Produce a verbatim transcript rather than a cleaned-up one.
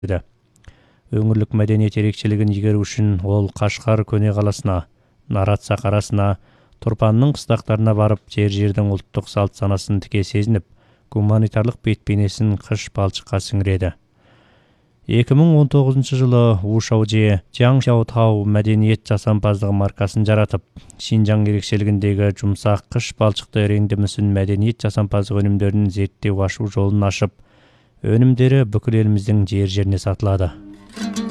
Өңірлік мәдениет ерекшелігін игеру үшін ол Қашқар көне қаласына, Нарат сахарасына, Тұрпанның қыстақтарына барып, жер-жердің ұлттық салт санасын тіке сезініп, гуманитарлық бет-бейнесін қыш балшыққа сіңіреді. екі мың он тоғызыншы жылы Ушауже Жаңшаутау мәдениет жасампаздығы маркасын жаратып, Шинжаң ерекшелігіндегі жұмсақ қыш балшықты реңді мүсін мәдениет жасампаздығы өнімдерін зерттеу ашу жолын ашып, өнімдері бүкіл еліміздің жер-жеріне сатылады.